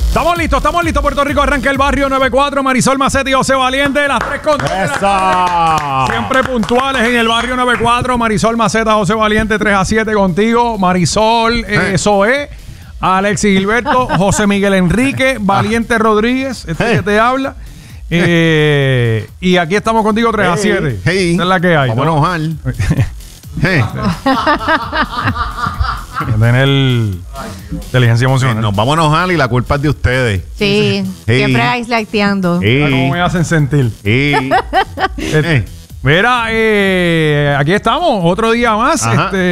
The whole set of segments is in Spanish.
Estamos listos, Puerto Rico. Arranca el barrio 94, Marisol Maceta y José Valiente, las 3 con 3. Siempre puntuales en el barrio 94, Marisol Maceta, José Valiente, 3 a 7 contigo. Marisol, Zoé, Alexis Gilberto, José Miguel Enrique, Valiente Rodríguez, que te habla. Y aquí estamos contigo 3 a 7. Esa es la que hay. Vamos a enojar. Tener inteligencia emocional. Nos vamos a enojar y la culpa es de ustedes. Sí, siempre aislateando. ¿Cómo me hacen sentir? Mira, aquí estamos, otro día más.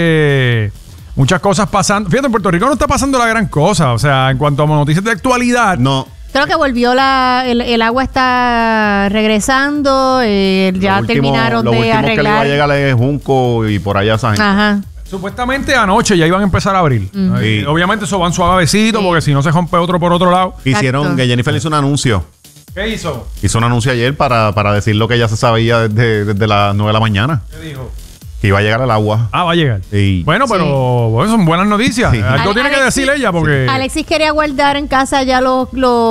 Muchas cosas pasando. Fíjate, en Puerto Rico no está pasando la gran cosa. O sea, en cuanto a noticias de actualidad. No. Creo que volvió el agua está regresando. Ya terminaron de arreglar. Que le iba a llegar es Junco y por allá esa gente. Ajá. Supuestamente anoche ya iban a empezar a abrir. Sí. Obviamente eso van suavecito, porque si no se rompe otro por otro lado. Hicieron que Jennifer hizo un anuncio. ¿Qué hizo? Hizo un anuncio ayer para decir lo que ya se sabía desde las 9 de la mañana. ¿Qué dijo? Que iba a llegar el agua. Va a llegar. Sí. Bueno, pero bueno, son buenas noticias. Sí. Algo tiene que decir ella porque... Alexis quería guardar en casa ya los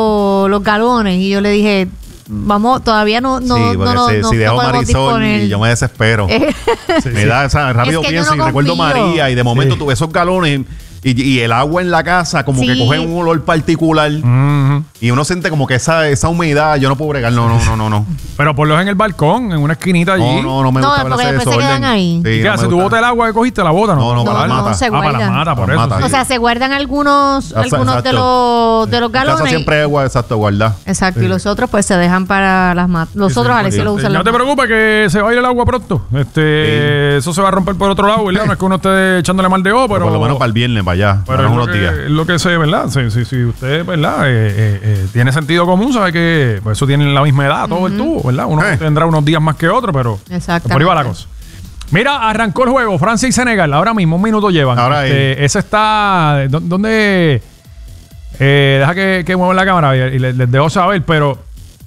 galones y yo le dije, vamos, todavía no si dejo Marisol disponer. Y yo me desespero. Me da esa rápido es que pienso y recuerdo María y de momento tuve esos galones y el agua en la casa como que coge un olor particular y uno siente como que esa humedad yo no puedo bregar. No. Pero ponlos en el balcón, en una esquinita allí. No me gusta ver ese después se quedan ahí. Sí, ¿Qué haces? ¿Tú botas el agua que cogiste, la botas? No, para las matas. Se guardan. Para las matas, por eso. O sea, se guardan algunos de los En galones. casa siempre hay agua, exacto, guardar. Exacto, y los otros pues se dejan para las matas. Los otros Alexis lo usan. No te preocupes que se va a ir el agua pronto. Eso se va a romper por otro lado, ¿verdad? No es que uno esté echándole mal de ojo, pero... Por lo menos para el viernes, para allá. Pero unos días. Es lo que sé, ¿verdad? Si usted, ¿verdad? Tiene sentido común, sabe que pues, eso tiene la misma edad, todo el tubo, ¿verdad? Uno tendrá unos días más que otro, pero por ahí va la cosa. Mira, arrancó el juego, Francia y Senegal. Ahora mismo, un minuto llevan. Ahora ese está... ¿Dónde? Deja que mueva la cámara y les dejo saber, pero...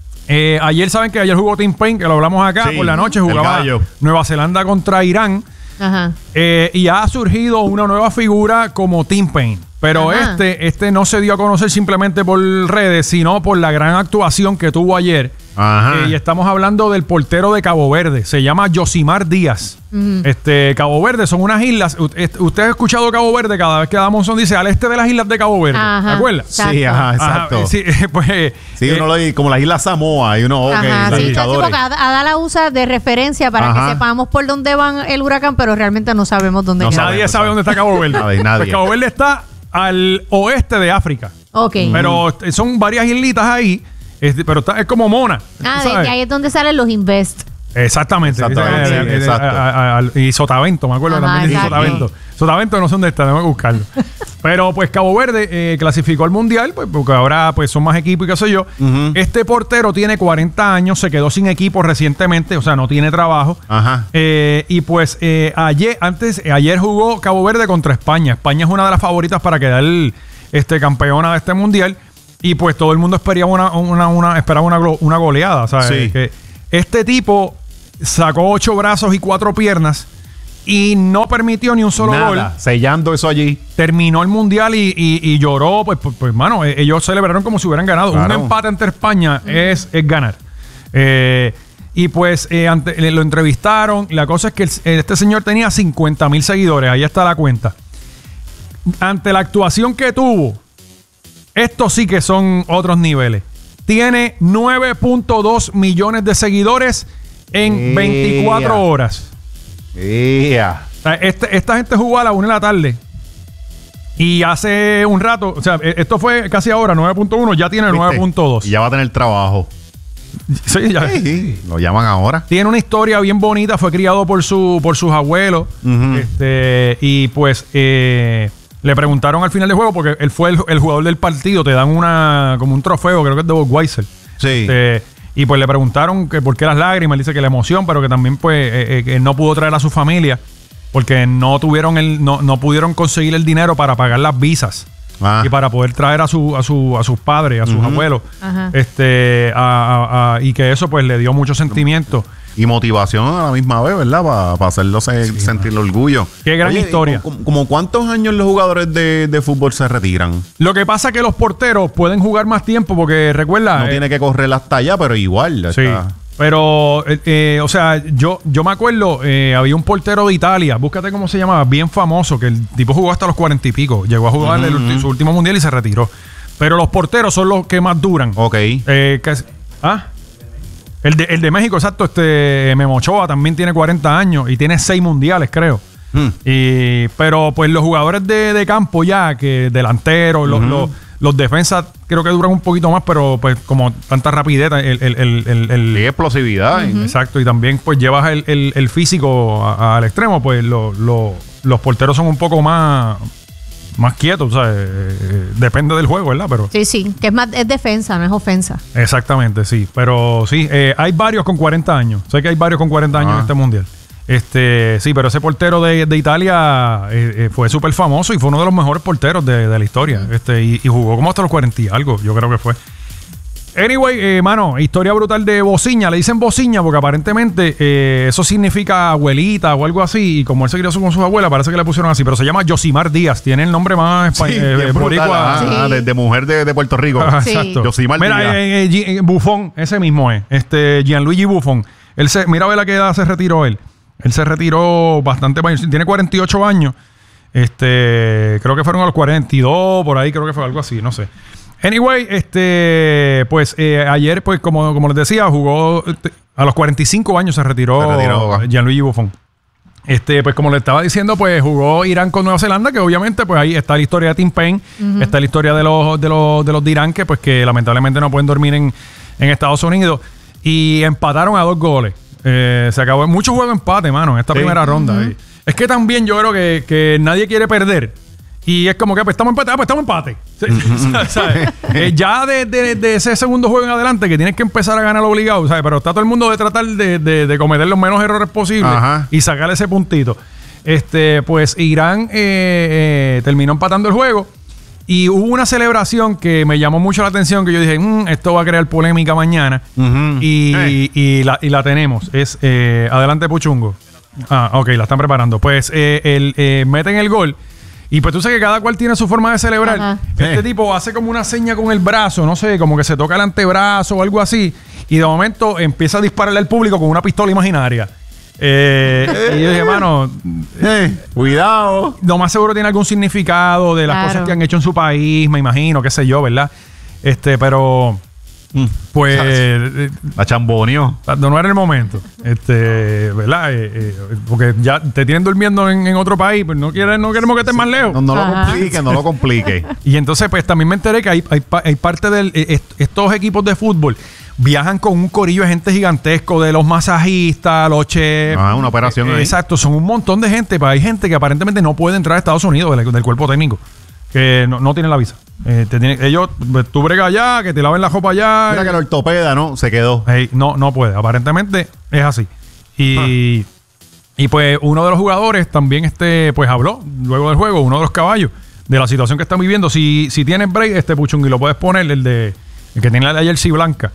ayer jugó Tim Payne, que lo hablamos acá, por la noche jugaba Nueva Zelanda contra Irán. Ajá. Y ha surgido una nueva figura como Tim Payne. Pero este no se dio a conocer simplemente por redes, sino por la gran actuación que tuvo ayer. Y estamos hablando del portero de Cabo Verde. Se llama Yosimar Díaz. Cabo Verde son unas islas. Usted ha escuchado Cabo Verde cada vez que damos son dice al este de las islas de Cabo Verde. ¿Te acuerdas? Sí, exacto. Sí, pues, uno lo dice como las islas Samoa y uno porque Ada la usa de referencia para que sepamos por dónde van el huracán, pero realmente no sabemos dónde queda. Nadie sabe dónde está Cabo Verde. Nadie. Pues Cabo Verde está al oeste de África. Ok. Pero son varias islitas ahí, pero es como Mona. De ahí es donde salen los Invest. Exactamente. Y Sotavento, me acuerdo también de Sotavento. Sotavento no sé dónde está, tengo que buscarlo. Pero pues Cabo Verde clasificó al Mundial, pues porque ahora pues son más equipos y qué sé yo. Este portero tiene 40 años, se quedó sin equipo recientemente, o sea, no tiene trabajo. Y pues ayer jugó Cabo Verde contra España. España es una de las favoritas para quedar campeona de este Mundial. Y pues todo el mundo esperaba una goleada, ¿sabes? Que este tipo sacó 8 brazos y 4 piernas y no permitió ni un solo gol. Sellando eso allí. Terminó el Mundial y lloró. Pues, mano, ellos celebraron como si hubieran ganado. Claro. Un empate ante España es ganar. Y pues lo entrevistaron. La cosa es que este señor tenía 50,000 seguidores. Ahí está la cuenta. Ante la actuación que tuvo, estos sí que son otros niveles. Tiene 9.2 millones de seguidores en 24 horas. Esta gente jugó a la 1 de la tarde. Y hace un rato, o sea, esto fue casi ahora, 9.1, ya tiene 9.2. Y ya va a tener trabajo. Sí, ya. Sí, lo llaman ahora. Tiene una historia bien bonita, fue criado por sus abuelos. Y pues... le preguntaron al final del juego, porque él fue el jugador del partido, te dan como un trofeo, creo que es de Budweiser. Sí. Y pues le preguntaron que por qué las lágrimas, él dice que la emoción, pero que también pues que no pudo traer a su familia, porque no pudieron conseguir el dinero para pagar las visas. Y para poder traer a sus padres, a sus abuelos. Y que eso pues le dio mucho sentimiento. Y motivación a la misma vez, ¿verdad? Para hacerlo sentir el orgullo. Qué gran historia. ¿Como cuántos años los jugadores de fútbol se retiran? Lo que pasa es que los porteros pueden jugar más tiempo porque, recuerda... No tiene que correr hasta allá, pero igual. Sí. Pero, o sea, yo me acuerdo, había un portero de Italia, búscate cómo se llamaba, bien famoso, que el tipo jugó hasta los 40 y pico. Llegó a jugar su último mundial y se retiró. Pero los porteros son los que más duran. Ok. El de México, exacto, Memo Ochoa también tiene 40 años y tiene 6 mundiales, creo. Pero pues los jugadores de campo ya, que delanteros, los defensas creo que duran un poquito más, pero pues como tanta rapidez, y explosividad. Exacto, y también pues llevas el físico al extremo, pues los porteros son un poco más quietos, o sea, depende del juego, ¿verdad? Pero sí, que es defensa, no es ofensa. Exactamente, sí, pero sí, hay varios con 40 años. Sé que hay varios con 40 años en este mundial. Sí, pero ese portero de Italia fue súper famoso y fue uno de los mejores porteros de la historia. Y jugó como hasta los 40 y algo, yo creo que fue. Anyway, mano, historia brutal de Bociña. Le dicen Bociña porque aparentemente eso significa abuelita o algo así. Y como él se crió con sus abuelas, parece que le pusieron así. Pero se llama Yosimar Díaz. Tiene el nombre más boricua. De mujer de Puerto Rico. Exacto. Yosimar Díaz. Buffon, ese mismo es. Gianluigi Buffon. Mira a ver a qué edad se retiró él. Él se retiró bastante mayor. Tiene 48 años. Creo que fueron a los 42, por ahí creo que fue algo así, no sé. Anyway, pues ayer, pues como les decía, jugó a los 45 años se retiró Gianluigi Buffon. Pues como le estaba diciendo, pues jugó Irán con Nueva Zelanda, que obviamente pues ahí está la historia de Tim Payne, está la historia de los de Irán, que pues que lamentablemente no pueden dormir en Estados Unidos, y empataron a 2 goles. Se acabó mucho juego empate, mano, en esta primera ronda. Es que también yo creo que nadie quiere perder. Y es como que pues estamos empatados, pues estamos empate. ¿Sabes? Ya de ese segundo juego en adelante, que tienes que empezar a ganar obligado, ¿sabes? Pero está todo el mundo de tratar de cometer los menos errores posibles y sacar ese puntito. Pues Irán terminó empatando el juego. Y hubo una celebración que me llamó mucho la atención, que yo dije, esto va a crear polémica mañana. Y la tenemos. Adelante, Puchungo. Ok, la están preparando. Pues meten el gol. Y pues tú sabes que cada cual tiene su forma de celebrar. Este tipo hace como una seña con el brazo, no sé, como que se toca el antebrazo o algo así. Y de momento empieza a dispararle al público con una pistola imaginaria. Y yo dije, mano, cuidado. Lo más seguro tiene algún significado de las cosas que han hecho en su país, me imagino, qué sé yo, ¿verdad? Pero pues la chamboneó. No era el momento, ¿verdad? Porque ya te tienen durmiendo en otro país, pues no queremos que estés más lejos. No lo complique. Y entonces pues también me enteré que hay parte de estos equipos de fútbol viajan con un corillo de gente gigantesco, de los masajistas, los chefs. Una operación ahí. Exacto, son un montón de gente. Hay gente que aparentemente no puede entrar a Estados Unidos del cuerpo técnico, que no tienen la visa. Tú bregas allá, que te laven la ropa allá. Mira que la ortopeda, ¿no? Se quedó. No puede. Aparentemente es así. Y pues uno de los jugadores también pues habló luego del juego, uno de los caballos, de la situación que están viviendo. Si tienes break, Puchungui, lo puedes poner, el que tiene la jersey blanca.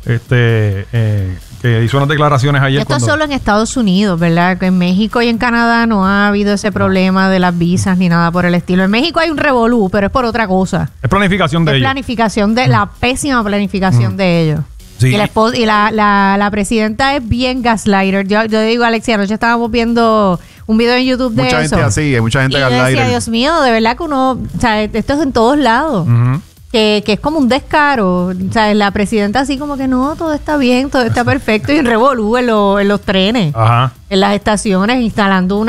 Que hizo unas declaraciones ayer. Esto solo en Estados Unidos, ¿verdad? Que en México y en Canadá no ha habido ese problema de las visas ni nada por el estilo. En México hay un revolú, pero es por otra cosa. Es planificación de ellos. Es planificación la pésima planificación de ellos. Sí. Y la presidenta es bien gaslighter. Yo digo, Alexia, anoche estábamos viendo un video en YouTube de mucha eso. Mucha gente así, hay mucha gente y gaslighter. Yo decía, Dios mío, de verdad que uno... O sea, esto es en todos lados. Que es como un descaro. O sea, la presidenta así como que no, todo está bien, todo está perfecto. Y en revolú en los trenes, en las estaciones, instalando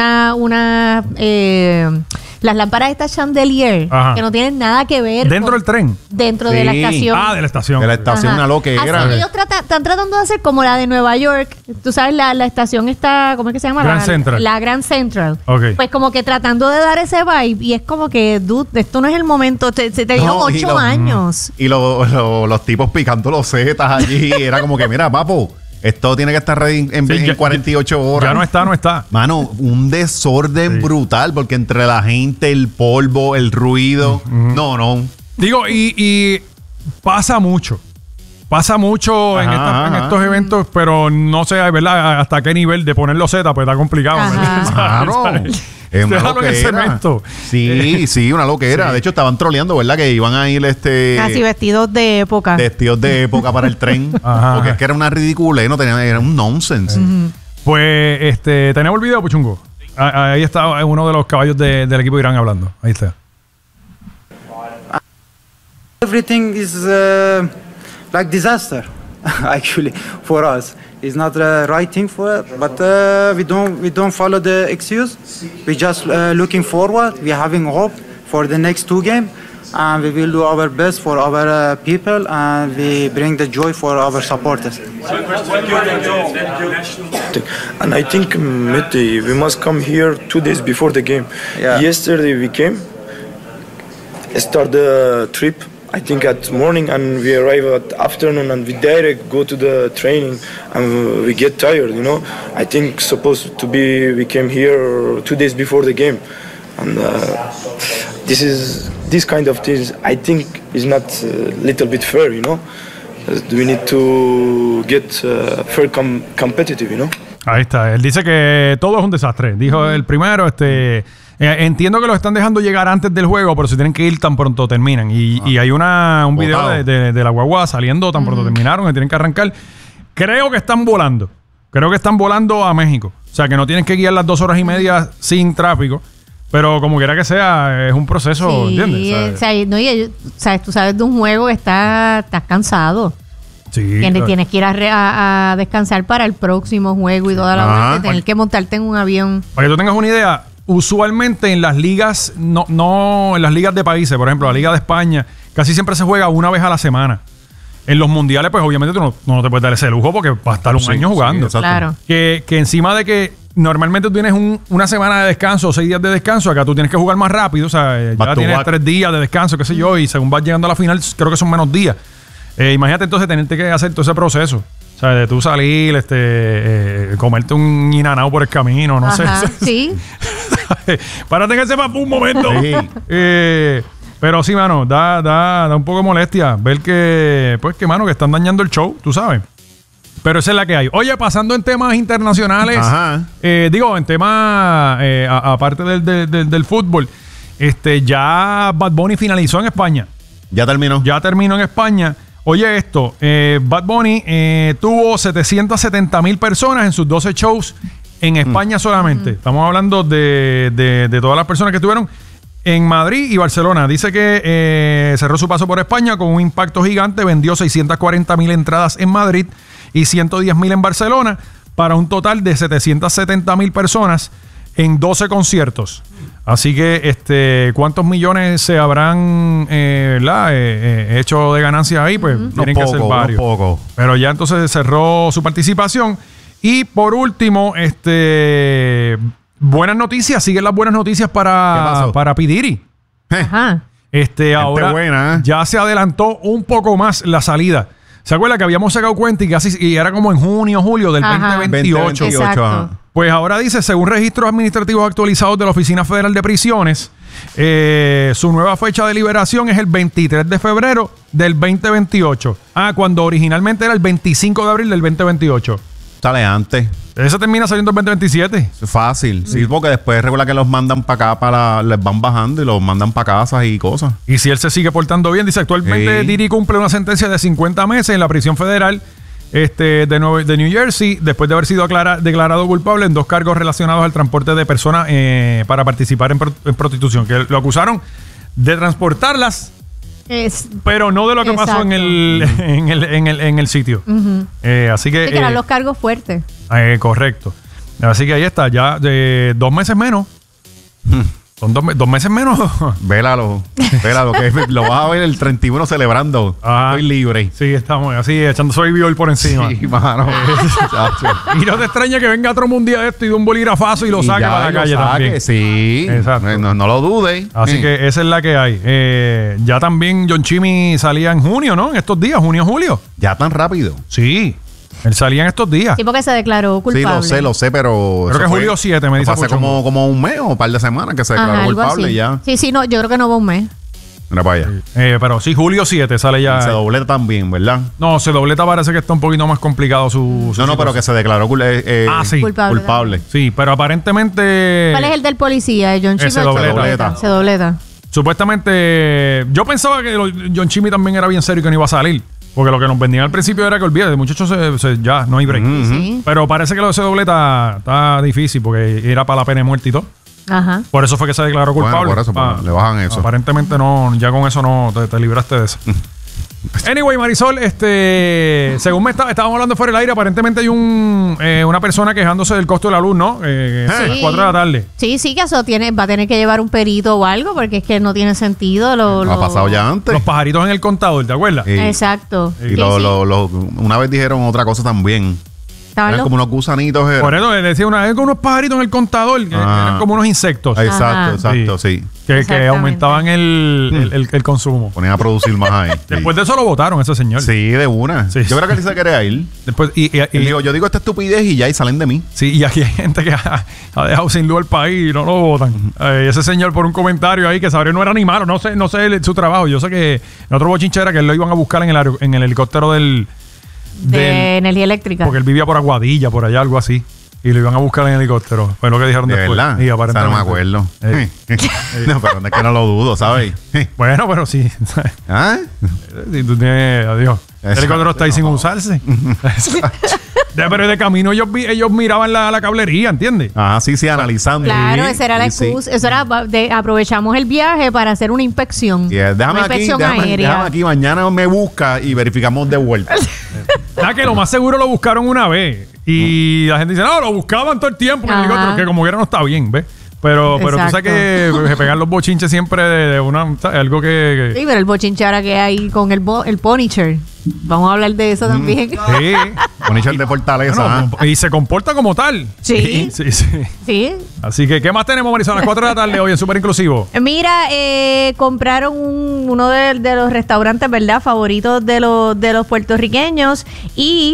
las lámparas de esta chandelier, que no tienen nada que ver dentro del tren. Dentro de la estación. De la estación. De la estación, una loquera. Así ellos están tratando de hacer como la de Nueva York. Tú sabes, la estación está, ¿cómo es que se llama? Grand Central. La Grand Central. Okay. Pues como que tratando de dar ese vibe. Y es como que, dude, esto no es el momento. Te dieron 8 años. Y los tipos picando los zetas allí. Era como que, mira, papo, esto tiene que estar ready en 48 horas. Ya no está. Mano, un desorden brutal, porque entre la gente, el polvo, el ruido. No. Digo, y pasa mucho. pasa mucho en estos eventos, pero no sé, ¿verdad? Hasta qué nivel de ponerlo Z, pues está complicado. Claro. Es una loquera. Sí, una loquera. Sí. De hecho, estaban troleando, ¿verdad? Que iban a ir casi vestidos de época. Vestidos de época para el tren. Porque es que era una ridícula, no tenía, era un nonsense. Pues, tenemos el video, Puchungo. Ahí está uno de los caballos del equipo de Irán hablando. Ahí está. Everything is like disaster, actually, for us. It's not the right thing for it, but we don't follow the excuse. We just looking forward. We're having hope for the next 2 games, and we will do our best for our people, and we bring the joy for our supporters. And I think we must come here 2 days before the game. Yeah. Yesterday we came, start the trip. I think at morning, and we arrive at afternoon, and we direct go to the training, and we get tired, you know. I think supposed to be we came here 2 days before the game, and this kind of things I think is not a little bit fair, you know. We need to get fair competitive, you know. Ahí está. Él dice que todo es un desastre. Dijo el primero, entiendo que lo están dejando llegar antes del juego, pero se tienen que ir tan pronto terminan. Y hay un video de la guagua saliendo tan pronto terminaron, que tienen que arrancar. Creo que están volando. Creo que están volando a México. O sea, que no tienen que guiar las 2 horas y media sin tráfico. Pero como quiera que sea, es un proceso, sí, ¿entiendes? Tú sabes de un juego que estás cansado. Sí, tienes que ir a descansar para el próximo juego y toda la vuelta, tener que montarte en un avión. Para que tú tengas una idea, usualmente en las ligas, no en las ligas de países, por ejemplo, la Liga de España, casi siempre se juega una vez a la semana. En los mundiales, pues obviamente tú no te puedes dar ese lujo porque vas a estar un año jugando. Sí, claro. Que encima de que normalmente tú tienes una semana de descanso o 6 días de descanso, acá tú tienes que jugar más rápido, o sea, ya tienes 3 días de descanso, qué sé yo, y según vas llegando a la final, creo que son menos días. Imagínate entonces tenerte que hacer todo ese proceso. O sea, de tú salir, comerte un inanao por el camino, no sé. Sí. Párate en ese un momento. Sí. Pero sí, mano, da un poco de molestia ver que están dañando el show, tú sabes. Pero esa es la que hay. Oye, pasando en temas internacionales, en temas, aparte del fútbol, ya Bad Bunny finalizó en España. Ya terminó en España. Oye esto, Bad Bunny tuvo 770,000 personas en sus 12 shows en España solamente. Estamos hablando de todas las personas que estuvieron en Madrid y Barcelona. Dice que cerró su paso por España con un impacto gigante. Vendió 640,000 entradas en Madrid y 110,000 en Barcelona para un total de 770,000 personas en 12 conciertos. Así que, ¿cuántos millones se habrán hecho de ganancias ahí? Pues tienen que ser varios. Pero ya entonces cerró su participación. Y por último, buenas noticias. Siguen las buenas noticias para P. Diddy. Ajá. Ahora ya se adelantó un poco más la salida. ¿Se acuerda que habíamos sacado cuenta y era como en junio, julio del 2028? Exacto. Pues ahora dice, según registros administrativos actualizados de la Oficina Federal de Prisiones, su nueva fecha de liberación es el 23 de febrero del 2028. Cuando originalmente era el 25 de abril del 2028. Sale antes. Eso termina saliendo el 2027. Fácil. Sí, porque después recuerda que los mandan para acá, les van bajando y los mandan para casas y cosas. Y si él se sigue portando bien, dice, actualmente Diddy cumple una sentencia de 50 meses en la prisión federal de New Jersey, después de haber sido declarado culpable en 2 cargos relacionados al transporte de personas para participar en prostitución, que lo acusaron de transportarlas, pero no de lo que pasó en el sitio. Así que eran los cargos fuertes. Correcto. Así que ahí está, ya 2 meses menos. Son 2 meses menos. Vélalo, que lo vas a ver el 31 celebrando. Estoy libre. Sí, estamos así, echando soy viol por encima. Sí, mano. Y no te extraña que venga otro mundial y de un bolígrafazo y lo saque para la calle también. Sí, exacto. No lo dudes. Así que esa es la que hay. Ya también John Chimmy salía en junio, ¿no? En estos días, junio, julio. Ya tan rápido. Sí. Él salía en estos días. Sí, porque se declaró culpable. Sí, lo sé, pero... Creo que julio 7, me dice. Hace como un mes o un par de semanas que se declaró culpable así. ya. Sí, no, yo creo que no va un mes. Mira para allá. Pero sí, julio 7 sale ya. Y se dobleta también, ¿verdad? No, se dobleta parece que está un poquito más complicado su No, pero que se declaró sí. culpable. Sí, pero aparentemente... ¿Cuál es el del policía? John Chimmy. Se dobleta. Se dobleta. Supuestamente, yo pensaba que John Chimmy también era bien serio y que no iba a salir. Porque lo que nos vendían al principio era que olvídate, muchachos, ya no hay break. Sí. Pero parece que lo de ese dobleta está difícil porque era para la pena de muerte y todo. Ajá. Por eso fue que se declaró culpable. Bueno, por eso, le bajan eso. Aparentemente no, ya con eso no te libraste de eso. Anyway, Marisol, según estábamos hablando fuera del aire, aparentemente hay una persona quejándose del costo de la luz, ¿no? A las 4 de la tarde. Sí, que eso va a tener que llevar un perito o algo, porque es que no tiene sentido. Lo ha pasado ya antes. Los pajaritos en el contador, ¿te acuerdas? Sí. Exacto. Y una vez dijeron otra cosa también. Eran como unos gusanitos. Por eso le decía una vez con unos pajaritos en el contador, que eran como unos insectos. Exacto, sí. Que aumentaban el consumo. Ponían a producir más ahí. Después de eso lo votaron ese señor. Sí, de una. Sí. Yo creo que él se quería ir. Después, yo digo esta estupidez y ya y salen de mí. Sí, y aquí hay gente que ha dejado sin luz al país y no lo votan. Ese señor por un comentario ahí que sabré no era ni malo, no sé su trabajo. Yo sé que en otro bochinche era que él lo iban a buscar en el helicóptero de energía eléctrica. Porque él vivía por Aguadilla, por allá, algo así. Y lo iban a buscar en helicóptero. Fue lo que dijeron después. ¿Verdad? Y aparentemente, no me acuerdo. No, pero es que no lo dudo, ¿sabes? Bueno, pero sí. ¿Ah? Si tú tienes... Adiós. El helicóptero está ahí sin usarse. Pero de camino ellos miraban la cablería, ¿entiendes? Sí, analizando. Claro, esa era la excusa. Eso era aprovechamos el viaje para hacer una inspección. Déjame aquí, mañana me busca y verificamos de vuelta. Que lo más seguro lo buscaron una vez. Y la gente dice, no, lo buscaban todo el tiempo en el helicóptero, que como quiera no está bien, ¿ves? Pero tú sabes que se pegan los bochinches siempre de una, ¿sabes? Algo que... Sí, pero el bochinche ahora que hay con el Punisher. Vamos a hablar de eso también. Sí. Punisher de Fortaleza. Y se comporta como tal. Sí. Sí. Así que, ¿qué más tenemos, Marisol? A las 4 de la tarde hoy en Super Inclusivo. Mira, compraron uno de los restaurantes, ¿verdad? Favoritos de los puertorriqueños. Y...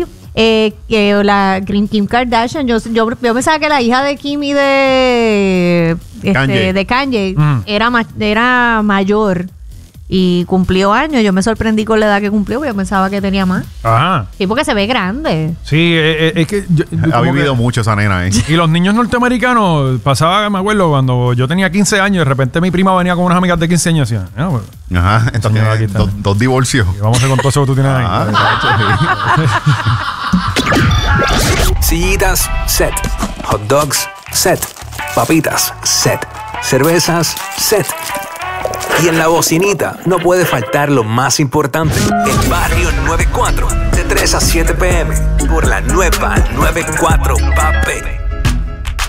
la Kim Kardashian, yo pensaba que la hija de Kim y de Kanye era mayor y cumplió años. Yo me sorprendí con la edad que cumplió, porque yo pensaba que tenía más. Ajá. Sí, porque se ve grande. Sí, es que ha vivido mucho esa nena, Y los niños norteamericanos, pasaba, me acuerdo, cuando yo tenía 15 años, de repente mi prima venía con unas amigas de 15 años y decía, entonces dos divorcios. Y vamos a ver con todo eso que tú tienes ahí. Sillitas, set. Hot dogs, set. Papitas, set. Cervezas, set. Y en la bocinita no puede faltar lo más importante, el Barrio 94, de 3 a 7 p.m. por la nueva 94 Pape.